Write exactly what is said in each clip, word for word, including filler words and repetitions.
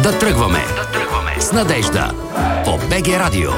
Да тръгваме. Да тръгваме. С Надежда. По БГ Радио.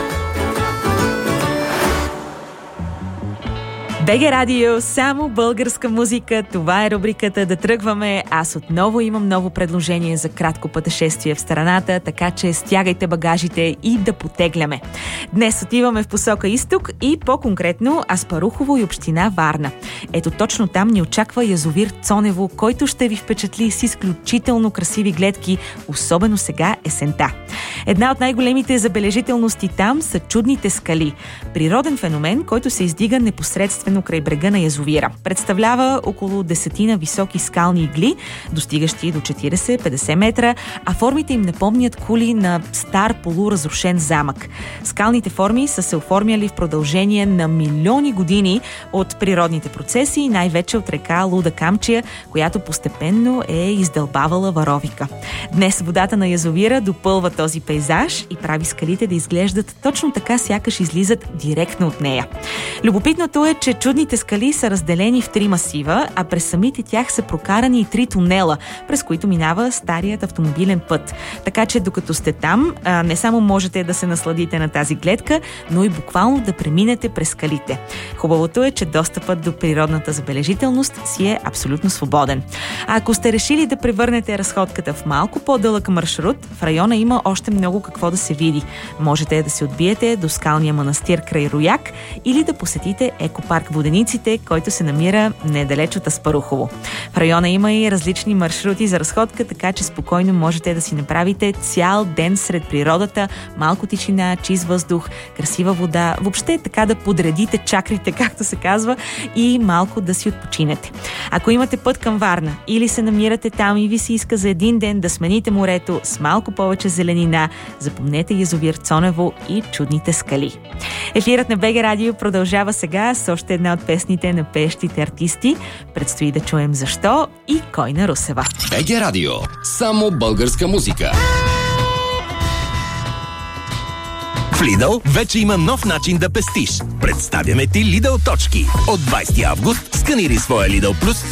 БГ Радио, само българска музика. Това е рубриката Да тръгваме. Аз отново имам ново предложение за кратко пътешествие в страната, така че стягайте багажите и да потегляме. Днес отиваме в посока изток и по-конкретно Аспарухово и община Варна. Ето точно там ни очаква язовир Цонево, който ще ви впечатли с изключително красиви гледки, особено сега есента. Една от най-големите забележителности там са чудните скали. Природен феномен, който се издига непосредствено край брега на язовира. Представлява около десетина високи скални игли, достигащи до четирийсет-петдесет метра, а формите им напомнят кули на стар полуразрушен замък. Скалните форми са се оформяли в продължение на милиони години от природните процеси и най-вече от река Луда Камчия, която постепенно е издълбавала Варовика. Днес водата на язовира допълва този пейзаж и прави скалите да изглеждат точно така, сякаш излизат директно от нея. Любопитното е, че чудните скали са разделени в три масива, а през самите тях са прокарани и три тунела, през които минава старият автомобилен път. Така че докато сте там, не само можете да се насладите на тази гледка, но и буквално да преминете през скалите. Хубавото е, че достъпът до природната забележителност си е абсолютно свободен. А ако сте решили да превърнете разходката в малко по-дълъг маршрут, в района има още много какво да се види. Можете да се отбиете до скалния манастир край Рояк или да посетите екопарк Водениците, който се намира недалеч от Аспарухово. В района има и различни маршрути за разходка, така че спокойно можете да си направите цял ден сред природата, малко тишина, чист въздух, красива вода, въобще така да подредите чакрите, както се казва, и малко да си отпочинете. Ако имате път към Варна или се намирате там и ви се иска за един ден да смените морето с малко повече зеленина, запомнете язовир Цонево и чудните скали. Ефирът на БГ Радио продължава сега с още една от песните на пеещите артисти. Предстои да чуем защо и кой на Русева. БГ Радио. Само българска музика. В Lidl вече има нов начин да пестиш. Представяме ти Lidl точки. От двайсети август сканирай своя Lidl Plus